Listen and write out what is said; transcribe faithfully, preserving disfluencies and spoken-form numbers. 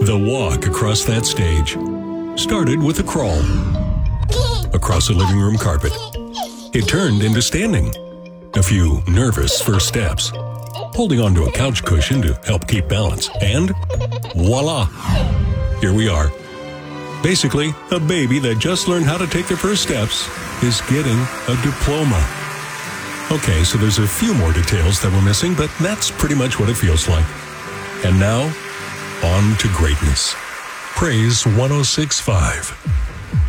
The walk across that stage started with a crawl across a living room carpet. It turned into standing. A few nervous first steps, holding onto a couch cushion to help keep balance, and voila! Here we are. Basically, a baby that just learned how to take their first steps is getting a diploma. Okay, so there's a few more details that we're missing, but that's pretty much what it feels like. And now, on to greatness. Praise one oh six point five.